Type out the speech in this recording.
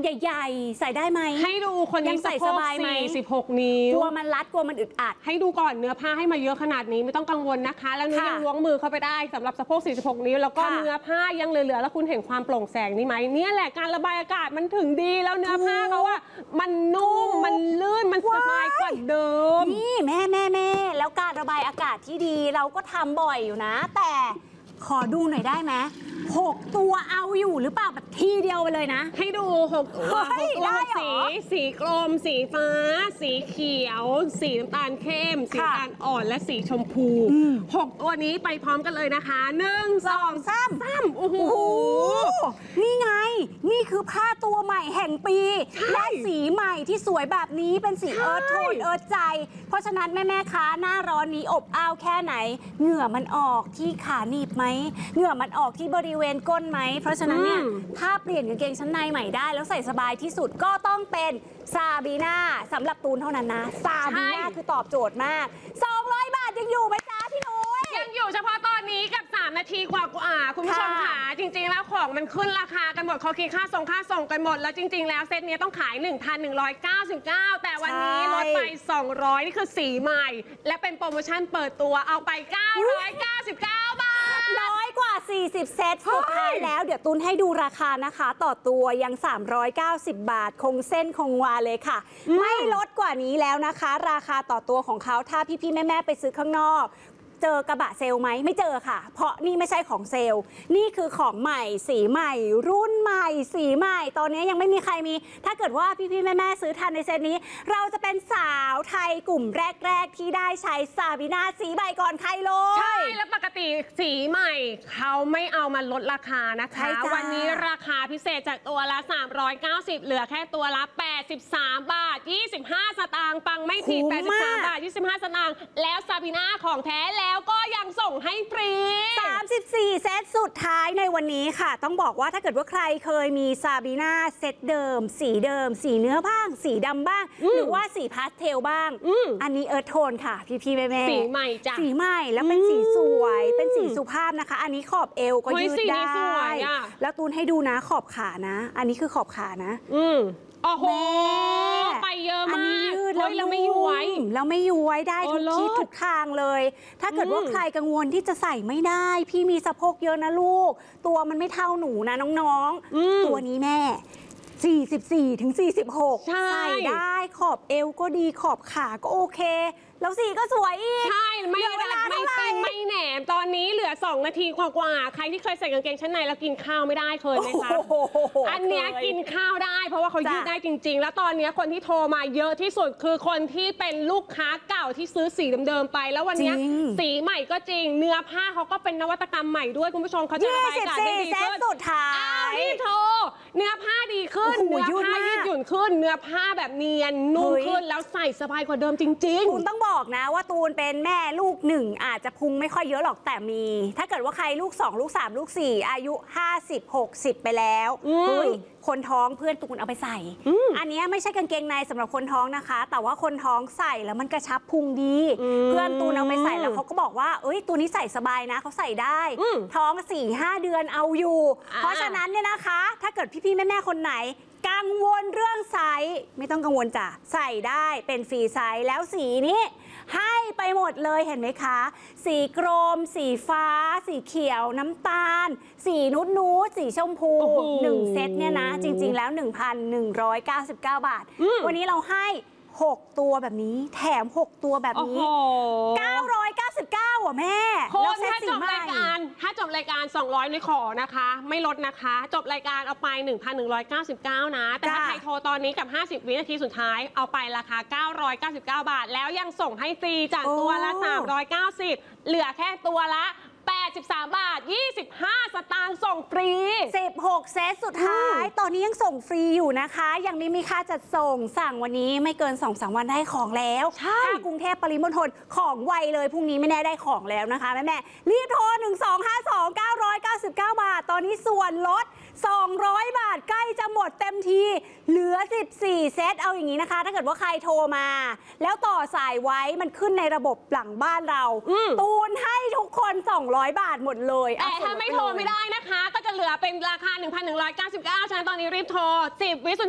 ใหญ่ๆใส่ได้ไหมให้ดูคนนี้ใส่สบายไหม 46 นิ้วกลัวมันรัดกลัวมันอึดอัดให้ดูก่อนเนื้อผ้าให้มาเยอะขนาดนี้ไม่ต้องกังวลนะคะแล้วนี่ยังล้วงมือเข้าไปได้สำหรับสะโพก46 นิ้วแล้วก็เนื้อผ้ายังเหลือๆแล้วคุณเห็นความโปร่งแสงนี่ไหมเนี่ยแหละการระบายอากาศมันถึงดีแล้วเนื้อผ้าเขาอะมันนุ่มมันลื่นมันสบายกว่าเดิมนี่แม่แล้วการระบายอากาศที่ดีเราก็ทำบ่อยอยู่นะแต่ขอดูหน่อยได้ไหม6 ตัวเอาอยู่หรือเปล่าแบบทีเดียวไปเลยนะให้ดู6 ตัวสีกรมสีฟ้าสีเขียวสีน้ำตาลเข้มสีน้ำตาลอ่อนและสีชมพู6 ตัวนี้ไปพร้อมกันเลยนะคะ1 2 3โอ้โหนี่ไงนี่คือผ้าตัวใหม่แห่งปีและสีใหม่ที่สวยแบบนี้เป็นสีเอิร์ธโทนเอิร์ธใจเพราะฉะนั้นแม่คะหน้าร้อนนี้อบอ้าวแค่ไหนเหงื่อมันออกที่ขาหนีบไหมเหงื่อมันออกที่บริเวณก้นไหมเพราะฉะนั้นเนี่ยถ้าเปลี่ยนกางเกงชั้นในใหม่ได้แล้วใส่สบายที่สุดก็ต้องเป็นซาบีน่าสำหรับตูนเท่านั้นนะซาบีน่าคือตอบโจทย์มาก200 บาทยังอยู่ไหมจ๊ะพี่นุ้ยยังอยู่เฉพาะตอนนี้กับ3 นาทีกว่าคุณผู้ชมค่ะจริงๆแล้วของมันขึ้นราคากันหมดเขาคิดค่าส่งกันหมดแล้วจริงๆแล้วเซตนี้ต้องขาย 1,199 แต่วันนี้ลดไป200นี่คือสีใหม่และเป็นโปรโมชั่นเปิดตัวเอาไป999 บาทน้อยกว่า40 เซตสุดท้ายแล้วเดี๋ยวตูนให้ดูราคานะคะต่อตัวยัง390 บาทคงเส้นคงวาเลยค่ะไม่ลดกว่านี้แล้วนะคะราคาต่อตัวของเขาถ้าพี่ๆแม่ๆไปซื้อข้างนอกเจอกระบะเซลไหมไม่เจอค่ะเพราะนี่ไม่ใช่ของเซลนี่คือของใหม่สีใหม่รุ่นใหม่สีใหม่ตอนนี้ยังไม่มีใครมีถ้าเกิดว่าพี่ๆแม่ๆซื้อทันในเซตนี้เราจะเป็นสาวไทยกลุ่มแรกๆที่ได้ใช้ซาบีน่าสีใหม่ก่อนใครเลยใช่แล้วปกติสีใหม่เขาไม่เอามาลดราคานะคะวันนี้ราคาพิเศษจากตัวละ390เหลือแค่ตัวละ83 บาท 25 สตางค์ฟังไม่ผิด83 บาท 25 สตางค์แล้วซาบีน่าของแท้แล้วก็ยังส่งให้ฟรี 34 เซตสุดท้ายในวันนี้ค่ะต้องบอกว่าถ้าเกิดว่าใครเคยมีซาบีน่าเซตเดิมสีเนื้อบ้างสีดำบ้างหรือว่าสีพาสเทลบ้างอันนี้เอิร์ธโทนค่ะพี่แม่สีใหม่จ้ะสีใหม่แล้วเป็นสีสวยเป็นสีสุภาพนะคะอันนี้ขอบเอวก็ยืดได้แล้วตูนให้ดูนะขอบขานะอันนี้คือขอบขานะโอ้โหไปเยอะมากแล้วไม่ย้วยได้ทุกทิศทุกทางเลยถ้าเกิดว่าใครกังวลที่จะใส่ไม่ได้พี่มีสะโพกเยอะนะลูกตัวมันไม่เท่าหนูนะน้องๆตัวนี้แม่44 ถึง 46ใส่ได้ขอบเอวก็ดีขอบขาก็โอเคแล้วสีก็สวยอีกใช่ไม่เวลาไม่ติงไม่แหนมตอนนี้เหลือ2 นาทีกว่าใครที่เคยใส่กางเกงชั้นในแล้วกินข้าวไม่ได้เคยไหมคะอันนี้กินข้าวได้เพราะว่าเขายืดได้จริงๆแล้วตอนนี้คนที่โทรมาเยอะที่สุดคือคนที่เป็นลูกค้าเก่าที่ซื้อสีเดิมๆไปแล้ววันนี้สีใหม่ก็จริงเนื้อผ้าเขาก็เป็นนวัตกรรมใหม่ด้วยคุณผู้ชมเขาจะระบายอากาศได้ดีขึ้นสุดท้ายรีบโทรเนื้อผ้าดีขึ้นเนื้อผ้ายืดหยุ่นขึ้นเนื้อผ้าแบบเนียนนุ่มขึ้นแล้วใส่สบายกว่าเดิมจริงๆคุณต้องบอกนะว่าตูนเป็นแม่ลูก1อาจจะพุงไม่ค่อยเยอะหรอกแต่มีถ้าเกิดว่าใครลูก2ลูก3ลูก4อายุ50-60ไปแล้วคนท้องเพื่อนตูนเอาไปใส่อันนี้ไม่ใช่กางเกงในสำหรับคนท้องนะคะแต่ว่าคนท้องใส่แล้วมันกระชับพุงดีเพื่อนตูนเอาไปใส่แล้วเขาก็บอกว่าตัวนี้ใส่สบายนะเขาใส่ได้ท้อง 4-5 เดือนเอาอยู่เพราะฉะนั้นเนี่ยนะคะถ้าเกิดพี่ๆแม่ๆคนไหนกังวลเรื่องไซส์ไม่ต้องกังวลจ้ะใส่ได้เป็นฟรีไซส์แล้วสีนี้ให้ไปหมดเลยเห็นไหมคะสีกรมสีฟ้าสีเขียวน้ำตาลสีนูดสีชมพู1 เซตเนี่ยนะจริงๆแล้ว 1,199 บาทวันนี้เราให้6 ตัวแบบนี้แถม6 ตัวแบบนี้999อ่ะแม่แล้วถ้าจบรายการ200ไม่ขอนะคะไม่ลดนะคะจบรายการเอาไป 1,199 นะแต่ถ้าใครโทรตอนนี้กับ50 วินาทีสุดท้ายเอาไปราคา999 บาทแล้วยังส่งให้ฟรีจากตัวละ390เหลือแค่ตัวละ83 บาท 25 สตางค์ส่งฟรี 16 เซตสุดท้ายตอนนี้ยังส่งฟรีอยู่นะคะยังไม่มีค่าจัดส่งสั่งวันนี้ไม่เกิน 2-3 วันได้ของแล้วถ้ากรุงเทพปริมณฑลของไวเลยพรุ่งนี้ไม่แน่ได้ของแล้วนะคะแม่รีบโทร1252 999 บาทตอนนี้ส่วนลด200 บาทใกล้จะหมดเต็มทีเหลือ14 เซตเอาอย่างนี้นะคะถ้าเกิดว่าใครโทรมาแล้วต่อสายไว้มันขึ้นในระบบหลังบ้านเราตูนให้ทุกคน200 บาทหมดเลยแต่ถ้าไม่โทรไม่ได้นะคะก็จะเหลือเป็นราคา 1,199 ฉะนั้นตอนนี้รีบโทร10 วิ